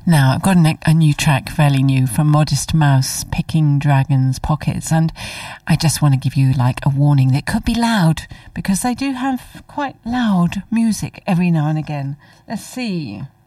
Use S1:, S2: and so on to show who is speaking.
S1: Now, I've got a new track, fairly new, from Modest Mouse, Picking Dragons' Pockets, and I just want to give you like a warning that it could be loud, because they do have quite loud music every now and again. Let's see.